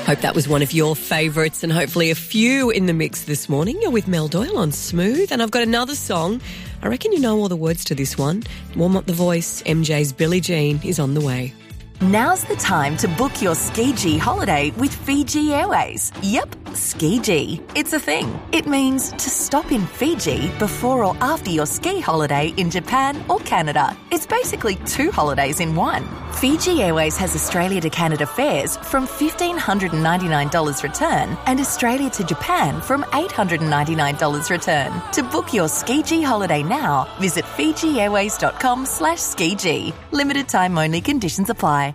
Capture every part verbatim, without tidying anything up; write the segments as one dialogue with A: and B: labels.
A: Hope that was one of your favourites and hopefully a few in the mix this morning. You're with Mel Doyle on Smooth, and I've got another song. I reckon you know all the words to this one. Warm up the voice. M J's Billie Jean is on the way.
B: Now's the time to book your Ski-G holiday with Fiji Airways. Yep, Ski-G. It's a thing. It means to stop in Fiji before or after your ski holiday in Japan or Canada. It's basically two holidays in one. Fiji Airways has Australia to Canada fares from one thousand five hundred ninety-nine dollars return and Australia to Japan from eight hundred ninety-nine dollars return. To book your Ski-G holiday now, visit fijiairways.com slash ski-g. Limited time only, conditions apply.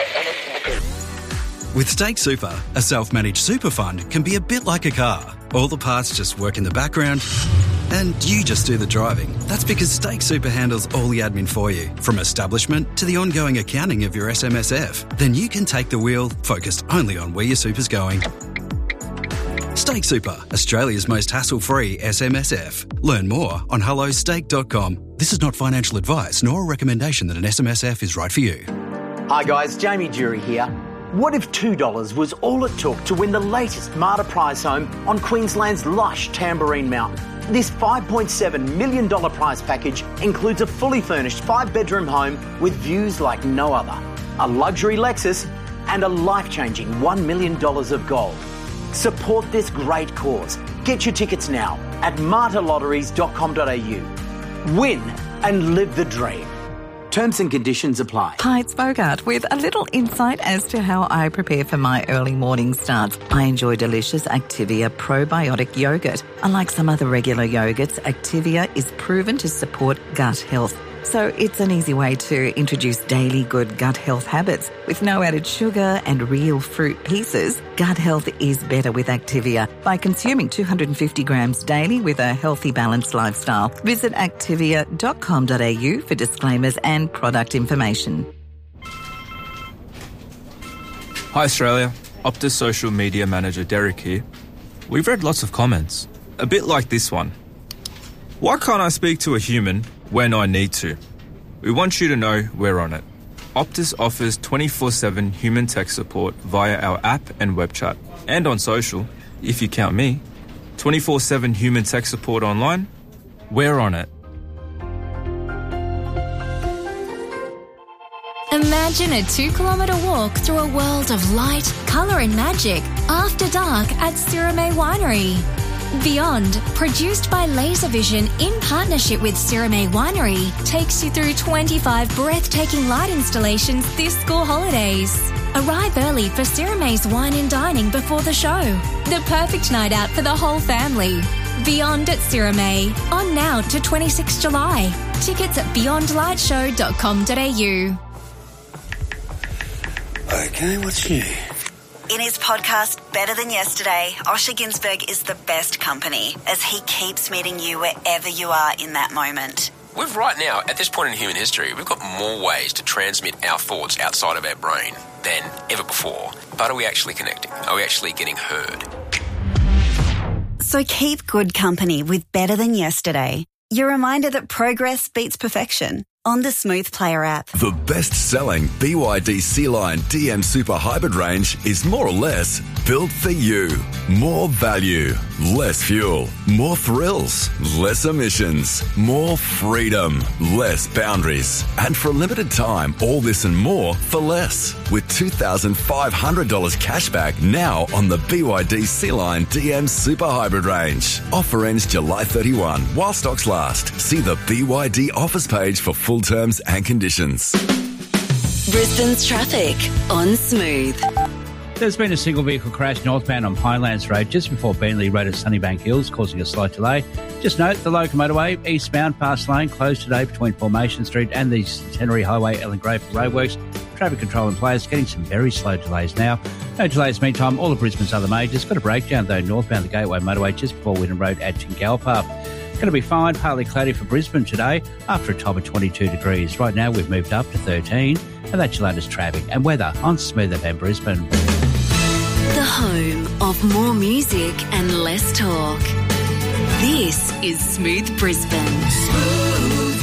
C: With Stake Super, a self-managed super fund can be a bit like a car. All the parts just work in the background and you just do the driving. That's because Stake Super handles all the admin for you, from establishment to the ongoing accounting of your S M S F. Then you can take the wheel, focused only on where your super's going. Stake Super, Australia's most hassle-free S M S F. Learn more on hello stake dot com. This is not financial advice nor a recommendation that an S M S F is right for you.
D: Hi guys, Jamie Jury here. What if two dollars was all it took to win the latest Marta prize home on Queensland's lush Tamborine Mountain? This five point seven million dollars prize package includes a fully furnished five-bedroom home with views like no other, a luxury Lexus and a life-changing one million dollars of gold. Support this great cause. Get your tickets now at marta lotteries dot com dot a u. Win and live the dream. Terms and conditions apply.
E: Hi, it's Bogart with a little insight as to how I prepare for my early morning starts. I enjoy delicious Activia probiotic yogurt. Unlike some other regular yogurts, Activia is proven to support gut health. So it's an easy way to introduce daily good gut health habits. With no added sugar and real fruit pieces, gut health is better with Activia by consuming two hundred fifty grams daily with a healthy, balanced lifestyle. Visit activia dot com dot a u for disclaimers and product information.
F: Hi Australia, Optus social media manager Derek here. We've read lots of comments, a bit like this one. Why can't I speak to a human when I need to? We want you to know we're on it. Optus offers twenty-four seven human tech support via our app and web chat. And on social, if you count me. twenty-four seven human tech support online, we're on it.
G: Imagine a two-kilometre walk through a world of light, colour and magic after dark at Sirame Winery. Beyond, produced by Laservision in partnership with Sirame Winery, takes you through twenty-five breathtaking light installations this school holidays. Arrive early for Sirame's wine and dining before the show. The perfect night out for the whole family. Beyond at Sirame, on now to the twenty-sixth of July. Tickets at beyond light show dot com dot a u.
H: Okay, what's new?
I: In his podcast, Better Than Yesterday, Osher Ginsberg is the best company as he keeps meeting you wherever you are in that moment.
J: We've right now, at this point in human history, we've got more ways to transmit our thoughts outside of our brain than ever before. But are we actually connecting? Are we actually getting heard?
I: So keep good company with Better Than Yesterday. Your reminder that progress beats perfection. On the Smooth Player app.
K: The best-selling B Y D C-Line D M Super Hybrid range is more or less built for you. More value, less fuel, more thrills, less emissions, more freedom, less boundaries. And for a limited time, all this and more for less. With two thousand five hundred dollars cashback now on the B Y D C-Line D M Super Hybrid range. Offer ends July thirty-first while stocks last. See the B Y D offers page for full terms and conditions.
L: Brisbane's traffic on Smooth.
M: There's been a single vehicle crash northbound on Highlands Road just before Beenleigh Road at Sunnybank Hills, causing a slight delay. Just note the local motorway eastbound fast lane closed today between Formation Street and the Centenary Highway, Ellen Grey for roadworks. Traffic control in place, getting some very slow delays now. No delays meantime, all of Brisbane's other majors. Got a breakdown though northbound the Gateway motorway just before Wynnum Road at Tingalpa. Going to be fine, partly cloudy for Brisbane today after a top of twenty-two degrees. Right now we've moved up to thirteen, and that's your latest traffic and weather on Smooth F M Brisbane.
L: The home of more music and less talk. This is Smooth Brisbane. Smooth.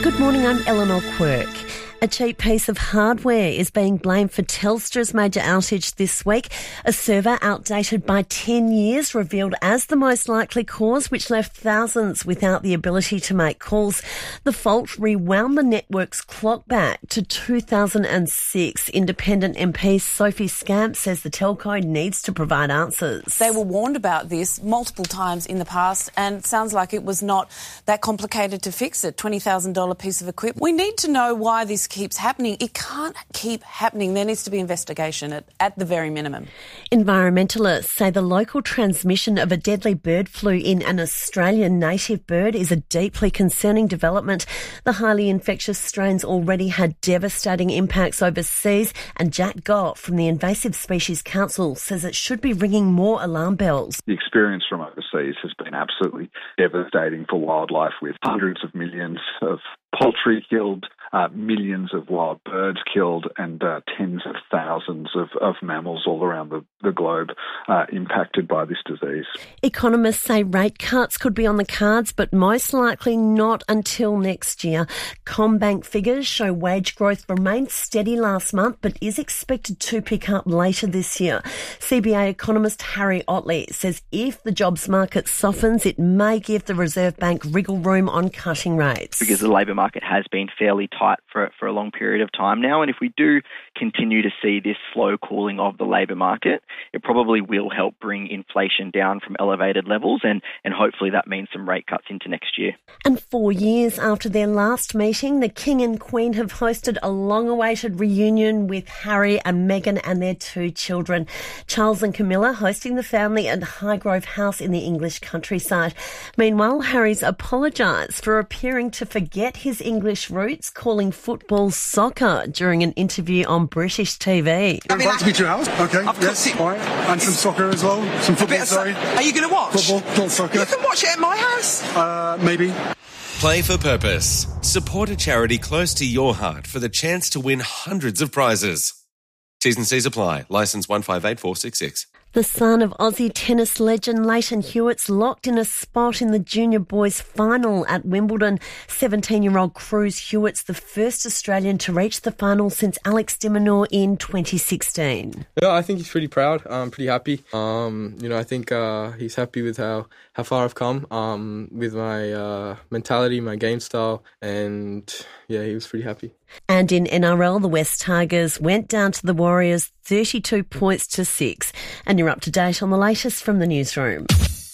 H: Good morning, I'm Eleanor Quirk. A cheap piece of hardware is being blamed for Telstra's major outage this week. A server outdated by ten years revealed as the most likely cause, which left thousands without the ability to make calls. The fault rewound the network's clock back to two thousand six. Independent M P Sophie Scamp says the telco needs to provide answers.
N: They were warned about this multiple times in the past, and it sounds like it was not that complicated to fix it. twenty thousand dollars piece of equipment. We need to know why this keeps happening. It can't keep happening. There needs to be investigation at, at the very minimum.
H: Environmentalists say the local transmission of a deadly bird flu in an Australian native bird is a deeply concerning development. The highly infectious strains already had devastating impacts overseas, and Jack Gott from the Invasive Species Council says it should be ringing more alarm bells.
O: The experience from overseas has been absolutely devastating for wildlife, with hundreds of millions of poultry killed, uh, millions of wild birds killed, and uh, tens of thousands of, of mammals all around the, the globe uh, impacted by this disease.
H: Economists say rate cuts could be on the cards, but most likely not until next year. CommBank figures show wage growth remained steady last month, but is expected to pick up later this year. C B A economist Harry Otley says if the jobs market softens, it may give the Reserve Bank wriggle room on cutting rates.
P: Because the labour market has been fairly tight for, for a long period of time now, and if we do continue to see this slow cooling of the labour market, it probably will help bring inflation down from elevated levels, and, and hopefully that means some rate cuts into next year.
H: And four years after their last meeting, the King and Queen have hosted a long-awaited reunion with Harry and Meghan and their two children. Charles and Camilla hosting the family at Highgrove House in the English countryside. Meanwhile, Harry's apologised for appearing to forget his English roots, calling football soccer during an interview on British T V.
Q: You're invited me to your house? Okay, I've yes, all right. And some soccer as well. Some football, sorry.
R: Are you going to watch?
Q: Football, not soccer.
R: You can watch it at my house.
Q: Uh, maybe.
S: Play for Purpose. Support a charity close to your heart for the chance to win hundreds of prizes. T's and C's apply. Licence one five eight four six six.
H: The son of Aussie tennis legend Leighton Hewitt's locked in a spot in the junior boys final at Wimbledon. seventeen-year-old Cruz Hewitt's the first Australian to reach the final since Alex de Minaur in twenty sixteen.
T: Yeah, I think he's pretty proud. I'm pretty happy. Um, you know, I think uh, he's happy with how, how far I've come um, with my uh, mentality, my game style, and yeah, he was pretty happy.
H: And in N R L, the West Tigers went down to the Warriors thirty-two points to six. And you're up to date on the latest from the newsroom.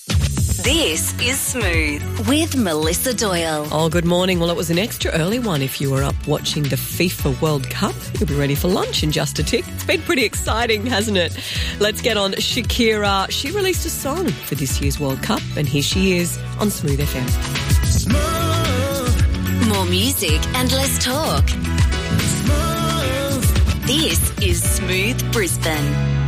L: This is Smooth with Melissa Doyle.
A: Oh, good morning. Well, it was an extra early one if you were up watching the FIFA World Cup. You'll be ready for lunch in just a tick. It's been pretty exciting, hasn't it? Let's get on Shakira. She released a song for this year's World Cup, and here she is on Smooth F M.
L: Smooth. More music and less talk. Smooth. This is Smooth Brisbane.